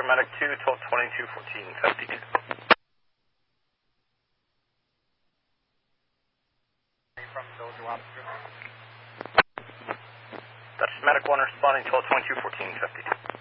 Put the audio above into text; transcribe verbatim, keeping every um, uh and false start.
Medic two, twelve twenty-two, fourteen fifty-two. From Soldier Lobster. Dutch Medic one responding, twelve twenty-two, fourteen fifty-two.